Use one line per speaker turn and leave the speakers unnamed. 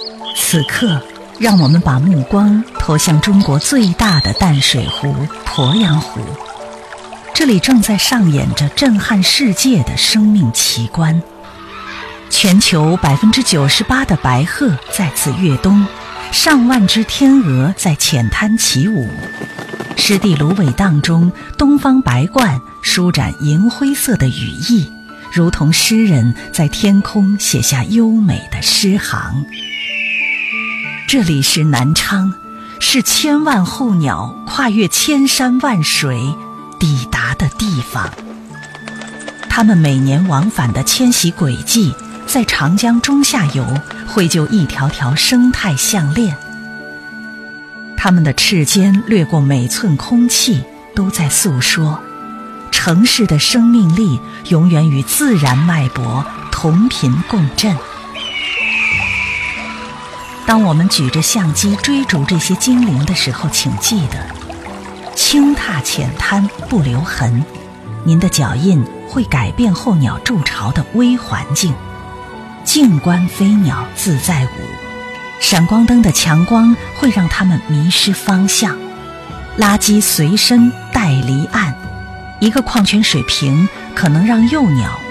此刻，让我们把目光投向中国最大的淡水湖鄱阳湖，这里正在上演着震撼世界的生命奇观。全球98%的白鹤在此跃冬，上万只天鹅在浅滩起舞。湿地芦苇荡中，东方白鹳舒展银灰色的羽翼，如同诗人在天空写下优美的诗行。这里是南昌，是千万候鸟跨越千山万水抵达的地方。它们每年往返的迁徙轨迹，在长江中下游绘就一条条生态项链。它们的翅尖掠过每寸空气，都在诉说城市的生命力永远与自然脉搏同频共振。当我们举着相机追逐这些精灵的时候，请记得轻踏浅滩不留痕，您的脚印会改变候鸟筑巢的微环境。静观飞鸟自在舞，闪光灯的强光会让它们迷失方向。垃圾随身带离岸，一个矿泉水瓶可能让幼鸟